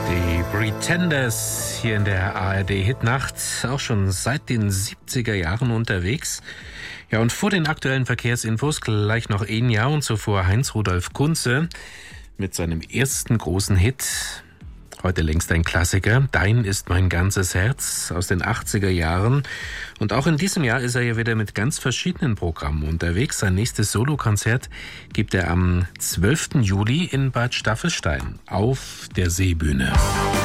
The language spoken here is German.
Die Pretenders hier in der ARD-Hitnacht, auch schon seit den 70er Jahren unterwegs. Ja, und vor den aktuellen Verkehrsinfos gleich noch Enya und zuvor Heinz-Rudolf Kunze mit seinem ersten großen Hit. Heute längst ein Klassiker, Dein ist mein ganzes Herz aus den 80er Jahren. Und auch in diesem Jahr ist er ja wieder mit ganz verschiedenen Programmen unterwegs. Sein nächstes Solokonzert gibt er am 12. Juli in Bad Staffelstein auf der Seebühne.